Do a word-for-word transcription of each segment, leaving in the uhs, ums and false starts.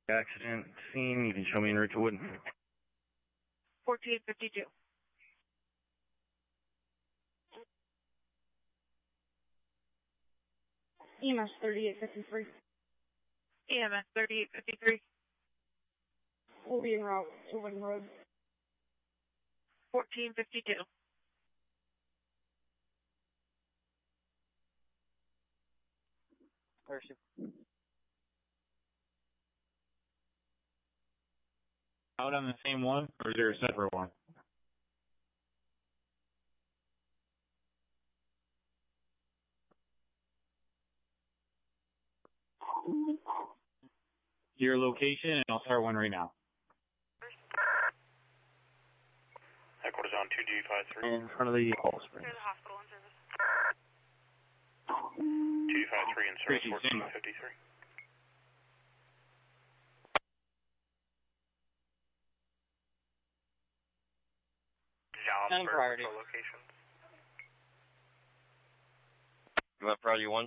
accident scene. You can show me en route to Wood. fourteen fifty-two. E M S thirty-eight fifty-three. E M S thirty-eight fifty-three. We'll be en route to Wooden Road. fourteen fifty-two. Where's she? Out on the same one, or is there a separate one? Your location, and I'll start one right now. Headquarters on two G five three. In front of the All Springs. There's a hospital in service. two G five three in service, Tracy, fourteen stand by. fifty-three. Ten priority. Locations. You want priority one?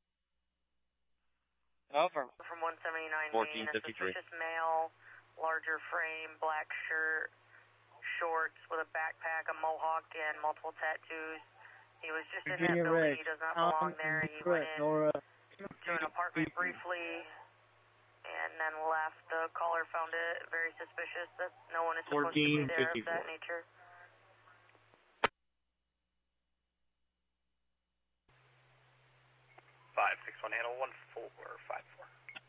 Over. From one seventy-nine fourteen Main, a fifty-three. suspicious male, larger frame, black shirt, shorts with a backpack, a mohawk, and multiple tattoos. He was just in that Virginia building. Ridge. He does not belong Um, there. He Chris, went in Nora. to an apartment briefly and then left. The caller found it very suspicious that no one is supposed to be there of that nature. five six one handle one four five four.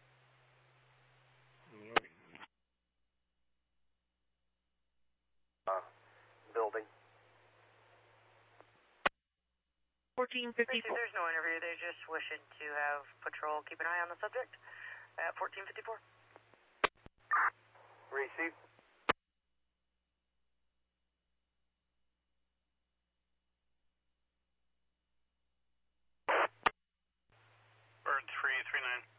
Uh, building. fourteen fifty-four. There's no interview. They're just wishing to have patrol keep an eye on the subject at fourteen fifty-four. Receive. Bird three three nine.